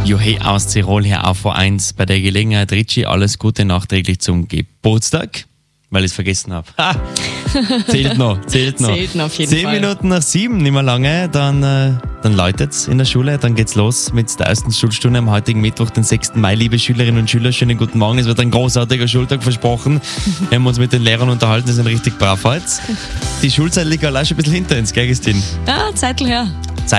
Johe aus Tirol hier auf V1 bei der Gelegenheit. Richie, alles Gute nachträglich zum Geburtstag, weil ich es vergessen habe. Zählt noch. Zählt noch auf jeden 10 Fall. Minuten nach 7, nicht mehr lange, dann läutet es in der Schule, dann geht's los mit der ersten Schulstunde am heutigen Mittwoch, den 6. Mai. Liebe Schülerinnen und Schüler, schönen guten Morgen. Es wird ein großartiger Schultag versprochen. Wir haben uns mit den Lehrern unterhalten, die sind richtig brav heute. Die Schulzeit liegt allein schon ein bisschen hinter uns, gell, Christine? Ja, Zeitl her.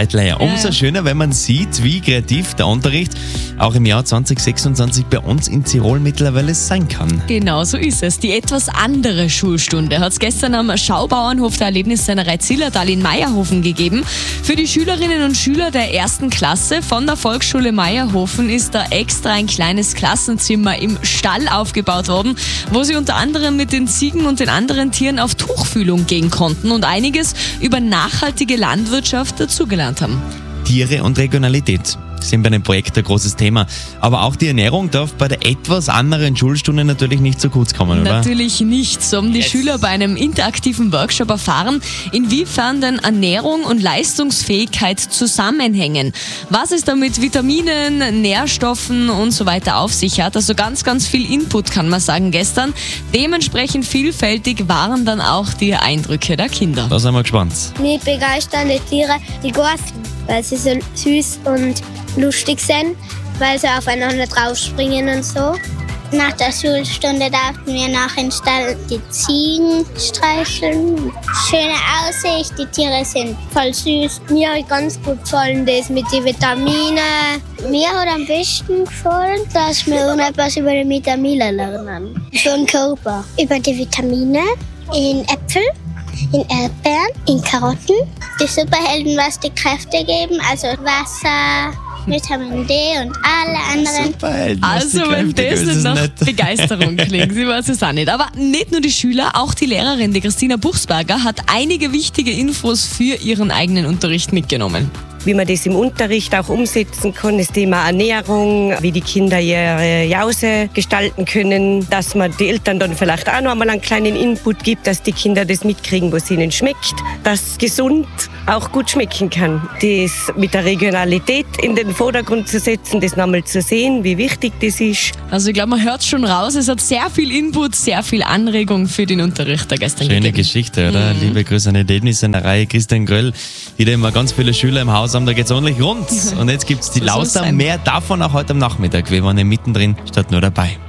Umso schöner, wenn man sieht, wie kreativ der Unterricht auch im Jahr 2026 bei uns in Tirol mittlerweile sein kann. Genau so ist es. Die etwas andere Schulstunde hat es gestern am Schaubauernhof der Erlebnissennerei Zillertal in Meierhofen gegeben. Für die Schülerinnen und Schüler der 1. Klasse von der Volksschule Meierhofen ist da extra ein kleines Klassenzimmer im Stall aufgebaut worden, wo sie unter anderem mit den Ziegen und den anderen Tieren auf Tuchfühlung gehen konnten und einiges über nachhaltige Landwirtschaft dazugelernt haben. Tiere und Regionalität sind bei dem Projekt ein großes Thema. Aber auch die Ernährung darf bei der etwas anderen Schulstunde natürlich nicht zu kurz kommen, oder? Natürlich nicht. So haben die Schüler bei einem interaktiven Workshop erfahren, inwiefern denn Ernährung und Leistungsfähigkeit zusammenhängen. Was es da mit Vitaminen, Nährstoffen und so weiter auf sich hat. Also ganz, ganz viel Input, kann man sagen, gestern. Dementsprechend vielfältig waren dann auch die Eindrücke der Kinder. Da sind wir gespannt. Mich begeistern die Tiere, die Gorsen, weil sie so süß und lustig sind, weil sie aufeinander draufspringen und so. Nach der Schulstunde durften wir nach dem Stall die Ziegen streicheln. Schöne Aussicht, die Tiere sind voll süß. Mir hat ganz gut gefallen, das mit den Vitaminen. Mir hat am besten gefallen, dass wir etwas über die Vitamine lernen. Für den Körper. Über die Vitamine in Äpfeln, in Erdbeeren, in Karotten. Die Superhelden, was die Kräfte geben, also Wasser, Vitamin D und alle anderen. Superhelden, Also wenn das nicht nach Begeisterung klingt, ich weiß es auch nicht. Aber nicht nur die Schüler, auch die Lehrerin, die Christina Buchsberger, hat einige wichtige Infos für ihren eigenen Unterricht mitgenommen. Wie man das im Unterricht auch umsetzen kann, das Thema Ernährung, wie die Kinder ihre Jause gestalten können, dass man die Eltern dann vielleicht auch noch einmal einen kleinen Input gibt, dass die Kinder das mitkriegen, was ihnen schmeckt, dass gesund auch gut schmecken kann. Das mit der Regionalität in den Vordergrund zu setzen, das nochmal zu sehen, wie wichtig das ist. Also ich glaube, man hört schon raus, es hat sehr viel Input, sehr viel Anregung für den Unterricht der gestern Schöne gegeben. Geschichte, oder? Liebe Grüße an die Erlebnissennerei Christian Gröll, die da immer ganz viele Schüler im Haus haben, da geht's ordentlich rund. Und jetzt gibt's die So soll's Lauser, sein. mehr davon auch heute am Nachmittag. Wir waren ja mittendrin, statt nur dabei.